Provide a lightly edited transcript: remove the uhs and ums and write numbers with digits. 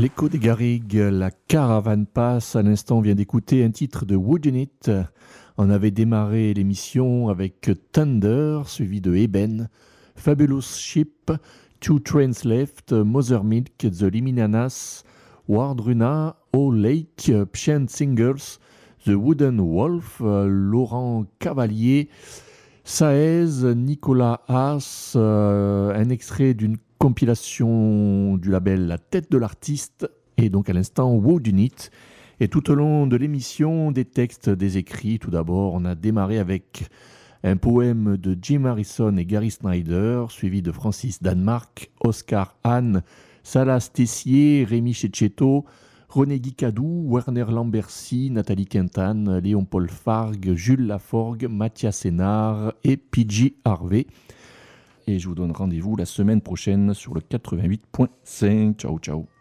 L'écho des Garrigues, la caravane passe. À l'instant, on vient d'écouter un titre de Whodunit. On avait démarré l'émission avec Thunder, suivi de Eben, Fabulous Ship, Two Trains Left, Mother Milk, The Liminanas, Wardruna, O Lake, Pshent Singles, The Wooden Wolf, Laurent Cavalier, Saez, Nicolas Haas, un extrait d'une compilation du label La Tête de l'Artiste, et donc à l'instant Whodunit. Et tout au long de l'émission, des textes, des écrits. Tout d'abord, on a démarré avec un poème de Jim Harrison et Gary Snyder, suivi de Francis Danemark, Oscar Hahn, Salas Tessier, Rémi Cecchetto, René Guicadou, Werner Lambercy, Nathalie Quintane, Léon-Paul Fargue, Jules Laforgue, Mathias Hénard et PJ Harvey. Et je vous donne rendez-vous la semaine prochaine sur le 88.5. Ciao, ciao.